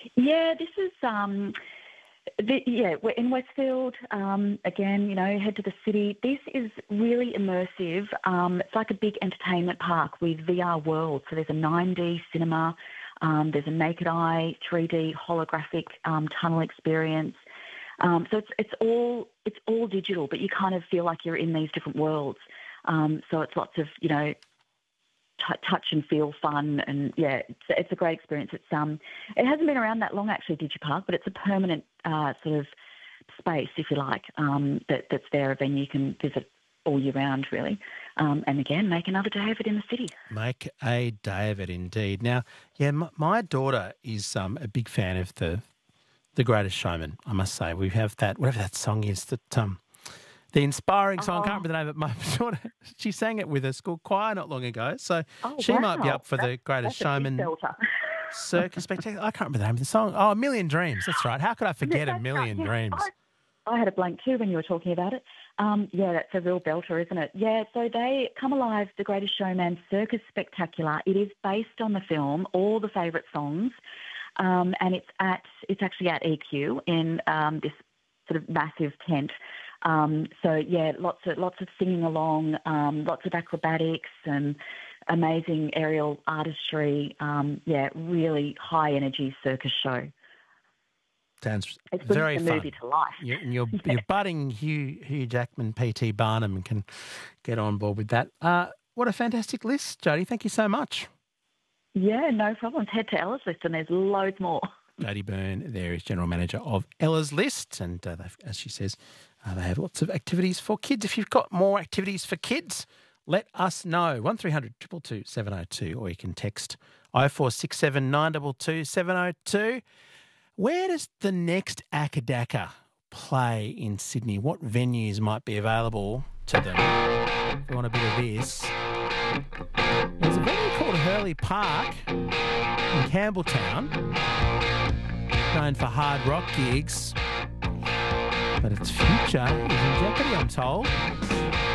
Yeah, this is we're in Westfield. Again, head to the city. This is really immersive. It's like a big entertainment park with VR worlds. So there's a 9D cinema. There's a naked eye 3D holographic tunnel experience. So it's all digital, but you kind of feel like you're in these different worlds. So it's lots of touch and feel fun, and it's a great experience. It hasn't been around that long actually, DigiPark, but it's a permanent sort of space, if you like, that's there, a venue you can visit all year round, really. And again, make another day of it in the city. Make a day of it, indeed. Now, my daughter is a big fan of the Greatest Showman. I must say, we have that, whatever that song is, that the inspiring song. I can't remember the name, but my daughter, she sang it with her school choir not long ago. So she might be up for the Greatest Showman Circus Spectacular. I can't remember the name of the song. Oh, A Million Dreams. That's right. How could I forget A Million Dreams? I had a blank too when you were talking about it. That's a real belter, isn't it? Yeah, so they Come Alive, The Greatest Showman Circus Spectacular. It is based on the film, all the favourite songs, and it's actually at EQ in this sort of massive tent. Lots of singing along, lots of acrobatics and amazing aerial artistry. Really high energy circus show. Sounds it's very fun. Movie to life. You're budding Hugh Jackman, P.T. Barnum, can get on board with that. What a fantastic list, Jody. Thank you so much. Yeah, no problems. Head to Ella's List and there's loads more. Jody Byrne there is General Manager of Ella's List, and as she says, they have lots of activities for kids. If you've got more activities for kids, let us know. 1300 222 702, or you can text 0467 922 702. Where does the next Akadaka play in Sydney? What venues might be available to them? If you want a bit of this. There's a venue called Hurley Park in Campbelltown, known for hard rock gigs, but its future is in jeopardy, I'm told.